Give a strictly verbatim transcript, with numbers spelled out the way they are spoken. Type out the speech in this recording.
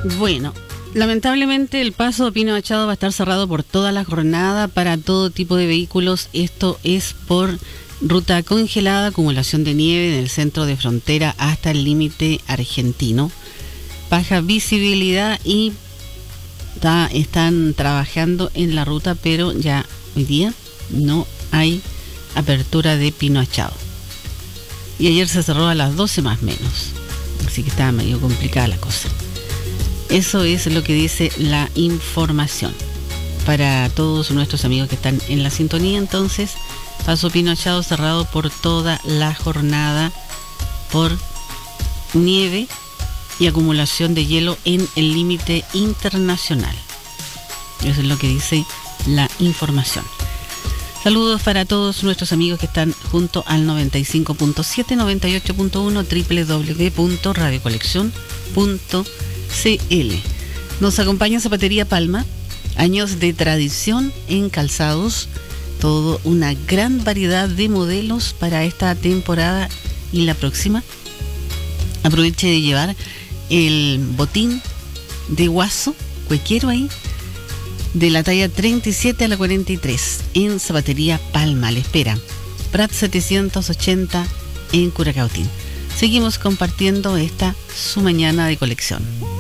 Bueno, lamentablemente el paso de Pino Machado va a estar cerrado por toda la jornada para todo tipo de vehículos. Esto es por ruta congelada, acumulación de nieve en el centro de frontera hasta el límite argentino. Baja visibilidad y ta, están trabajando en la ruta, pero ya hoy día no hay apertura de Pino Machado. Y ayer se cerró a las doce más menos, así que estaba medio complicada la cosa. Eso es lo que dice la información. Para todos nuestros amigos que están en la sintonía, entonces, paso Pino Machado cerrado por toda la jornada por nieve y acumulación de hielo en el límite internacional. Eso es lo que dice la información. Saludos para todos nuestros amigos que están junto al noventa y cinco punto siete, noventa y ocho punto uno, doble u doble u doble u punto radio colección punto c l. Nos acompaña Zapatería Palma, años de tradición en calzados, toda una gran variedad de modelos para esta temporada y la próxima. Aproveche de llevar el botín de guaso, cuequero ahí, de la talla treinta y siete a la cuarenta y tres en Zapatería Palma. Le espera Prat setecientos ochenta en Curacautín. Seguimos compartiendo esta su mañana de colección.